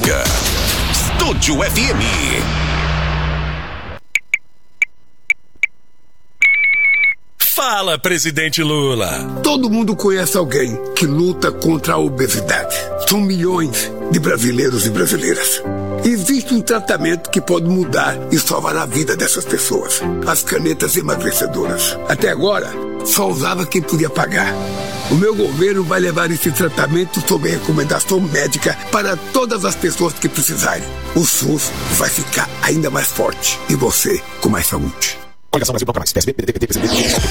toca. Estúdio FM. Fala, presidente Lula. Todo mundo conhece alguém que luta contra a obesidade. São milhões de brasileiros e brasileiras. Existe um tratamento que pode mudar e salvar a vida dessas pessoas. As canetas emagrecedoras. Até agora, só usava quem podia pagar. O meu governo vai levar esse tratamento sob recomendação médica para todas as pessoas que precisarem. O SUS vai ficar ainda mais forte e você com mais saúde. Coligação Brasil Bloco Mais, PSB, PDT, PT, PCB,